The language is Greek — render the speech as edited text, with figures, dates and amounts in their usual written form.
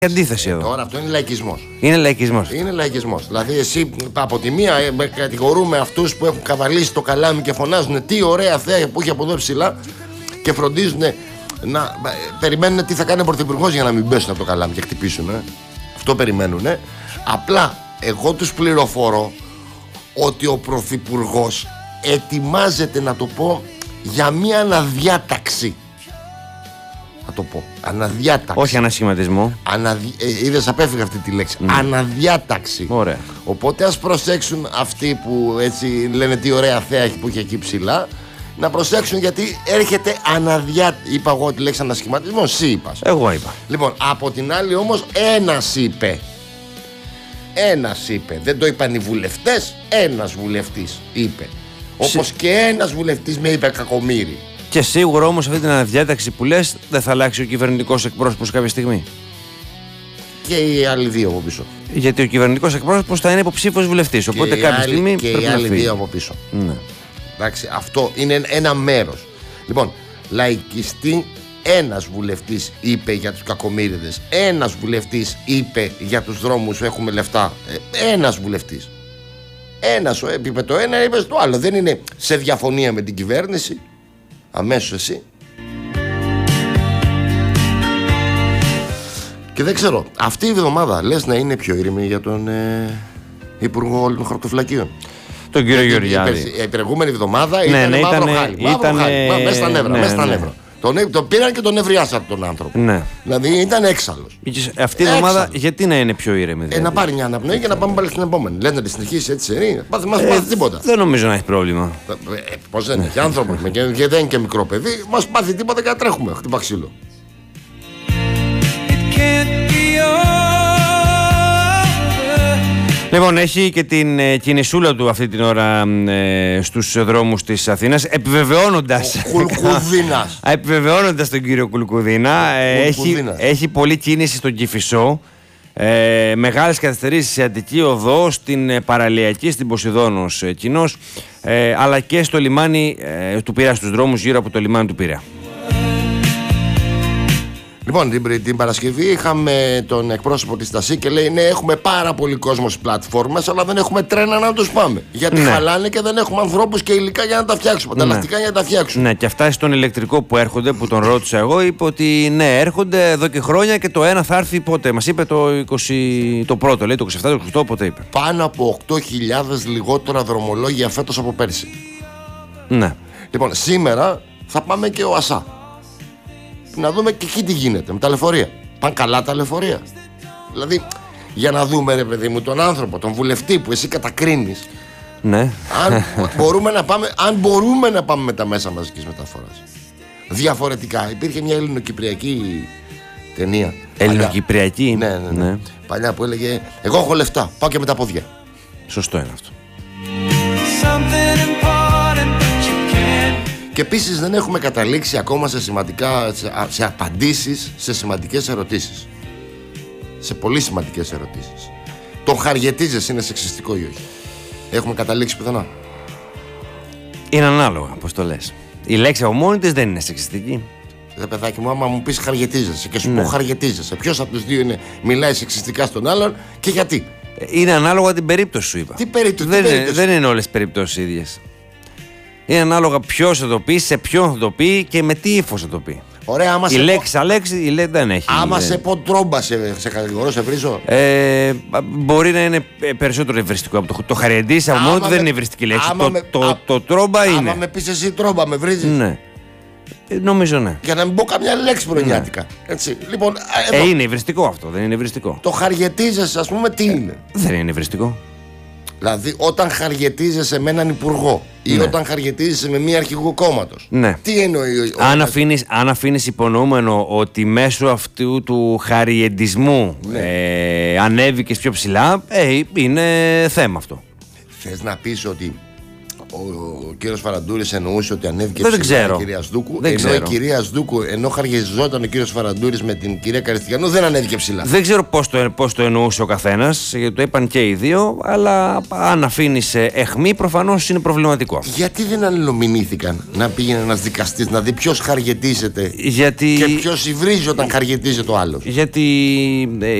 αντίθεση εδώ. Τώρα αυτό είναι λαϊκισμός. Είναι λαϊκισμός. Είναι λαϊκισμός. Δηλαδή, εσύ από τη μία κατηγορούμε αυτούς που έχουν καβαλήσει το καλάμι και φωνάζουν τι ωραία θέα που έχει από εδώ ψηλά και φροντίζουν να περιμένουν τι θα κάνει ο πρωθυπουργός για να μην πέσουν από το καλάμι και χτυπήσουν. Αυτό περιμένουν. Απλά εγώ τους πληροφορώ ότι ο πρωθυπουργός ετοιμάζεται, να το πω, για μια αναδιάταξη. Θα το πω. Αναδιάταξη. Όχι ανασχηματισμό. Είδες, απέφυγα αυτή τη λέξη. Αναδιάταξη. Ωραία. Οπότε ας προσέξουν αυτοί που έτσι λένε τι ωραία θέα που έχει εκεί ψηλά. Να προσέξουν, γιατί έρχεται αναδιάταξη. Είπα εγώ τη λέξη ανασχηματισμό, εσύ είπας. Εγώ είπα. Λοιπόν, από την άλλη όμως ένας είπε. Δεν το είπαν οι βουλευτές. Ένας βουλευτής είπε. Όπως και ένας βουλευτής με είπε κακομοίρη. Και σίγουρα όμως αυτή την αναδιάταξη που λες δεν θα αλλάξει ο κυβερνητικός εκπρόσωπος κάποια στιγμή. Και οι άλλοι δύο από πίσω. Γιατί ο κυβερνητικός εκπρόσωπος θα είναι υποψήφιος βουλευτής. Οπότε κάποια στιγμή και πρέπει οι να άλλοι φύγει. δύο από πίσω. Ναι. Εντάξει, αυτό είναι ένα μέρος. Λοιπόν, λαϊκιστή, ένας βουλευτής είπε για τους κακομοίριδες. Ένας βουλευτής είπε για τους δρόμους έχουμε λεφτά. Ένας βουλευτής. Ένας είπε το ένα, είπε το άλλο. Δεν είναι σε διαφωνία με την κυβέρνηση. Αμέσως εσύ. Και δεν ξέρω, αυτή η εβδομάδα λες να είναι πιο ήρεμη για τον Υπουργό των Χαρτοφυλακίων. Τον κύριο Γεωργιάδη. Η προηγούμενη εβδομάδα ήταν μαύρο χάλι. Μέσα στα νεύρα. Τον πήραν και τον νευριάσαν τον άνθρωπο. Ναι. Δηλαδή ήταν έξαλλος. Αυτή η εβδομάδα γιατί να είναι πιο ήρεμη? Δηλαδή? Να πάρει μια αναπνοή και να πάμε πάλι στην επόμενη. Λένε να τη συνεχίσει έτσι σερή. Μας πάθει τίποτα. Δεν νομίζω να έχει πρόβλημα. Πώς δεν έχει άνθρωπο και δεν είναι και μικρό παιδί. Μας πάθει τίποτα και να τρέχουμε. Χτύπα ξύλο. Λοιπόν, έχει και την κινησούλα του αυτή την ώρα στους δρόμους της Αθήνας, επιβεβαιώνοντας επιβεβαιώνοντας τον κύριο Κουλκουδίνα. Έχει πολλή κίνηση στον Κηφισό, μεγάλες καθυστερήσεις σε Αττική Οδό, στην Παραλιακή, στην Ποσειδώνος κοινώς, αλλά και στο λιμάνι του Πειραιά, στους δρόμους γύρω από το λιμάνι του Πειραιά. Λοιπόν, την Παρασκευή είχαμε τον εκπρόσωπο της ΤΑΣΥ και λέει: ναι, έχουμε πάρα πολύ κόσμο στις πλατφόρμες, αλλά δεν έχουμε τρένα να τους πάμε. Γιατί χαλάνε και δεν έχουμε ανθρώπους και υλικά για να τα φτιάξουμε. Τα λαστικά για να τα φτιάξουμε. Ναι, και αυτά στον ηλεκτρικό που έρχονται, που τον ρώτησα εγώ, είπε ότι ναι, έρχονται εδώ και χρόνια και το ένα θα έρθει πότε. Μας είπε το πρώτο, λέει το 27, το 28, πότε είπε. Πάνω από 8.000 λιγότερα δρομολόγια φέτος από πέρσι. Ναι. Λοιπόν, σήμερα θα πάμε και ο ΑΣΑ. Να δούμε και εκεί τι γίνεται με τα λεωφορεία. Πάνε καλά τα λεωφορεία? Δηλαδή, για να δούμε, ρε παιδί μου, τον άνθρωπο, τον βουλευτή που εσύ κατακρίνεις. Ναι. Αν μπορούμε να πάμε με τα μέσα μαζικής μεταφοράς. Διαφορετικά, υπήρχε μια ελληνοκυπριακή ταινία. Ελληνοκυπριακή? Ναι. Παλιά που έλεγε: εγώ έχω λεφτά, πάω και με τα πόδια. Σωστό είναι αυτό. Και επίσης δεν έχουμε καταλήξει ακόμα σε απαντήσεις σε σημαντικές ερωτήσεις. Σε πολύ σημαντικές ερωτήσεις. Το χαριετίζεσαι είναι σεξιστικό ή όχι? Έχουμε καταλήξει πουθενά? Είναι ανάλογα, πώς το λες. Η λέξη από μόνη της δεν είναι σεξιστική. Δε παιδάκι μου, άμα μου πεις χαριετίζεσαι και σου πω χαριετίζεσαι, ποιος από τους δύο μιλάει σεξιστικά στον άλλον και γιατί? Είναι ανάλογα την περίπτωση, σου είπα. Τι περίπτωση? Δεν είναι όλες τις περιπτώσεις ίδιες. Είναι ανάλογα ποιος θα το πει, σε ποιον θα το πει και με τι ύφος θα το πει. Ωραία, άμα η λέξη δεν έχει. Άμα σε πω τρόμπα, σε κατηγορώ, σε βρίζω. Μπορεί να είναι περισσότερο ευριστικό από το χαριεντής, από μόνο του δεν είναι ευριστική λέξη. Το τρόμπα είναι. Άμα με πεις εσύ τρόμπα, με βρίζεις? Ναι. Νομίζω ναι. Για να μην πω καμιά λέξη προνιάτικα. Έτσι. Λοιπόν, είναι ευριστικό αυτό, δεν είναι ευριστικό. Το χαριετίζεσαι, ας πούμε, τι είναι? Δεν είναι ευριστικό. Δηλαδή, όταν χαριετίζεσαι με έναν υπουργό ή όταν χαριετίζεσαι με μία αρχηγό κόμματος. Ναι. Τι εννοεί? Αν αφήνεις υπονοούμενο ότι μέσω αυτού του χαριεντισμού ανέβηκες πιο ψηλά, είναι θέμα αυτό. Θες να πεις ότι ο κύριος Φαραντούρης εννοούσε ότι ανέβηκε ψηλά η κυρία Σδούκου, ενώ η κυρία Σδούκου, ενώ χαργεζόταν ο κύριος Φαραντούρης με την κυρία Καριστιανού, δεν ανέβηκε ψηλά. Δεν ξέρω πώς το εννοούσε ο καθένας, γιατί το είπαν και οι δύο, αλλά αν αφήνεις αιχμή, προφανώς είναι προβληματικό. Γιατί δεν αλληλομηνήθηκαν να πήγαινε ένας δικαστής να δει ποιος χαργετίζεται και ποιος υβρίζει όταν χαργετίζεται ο άλλος? Γιατί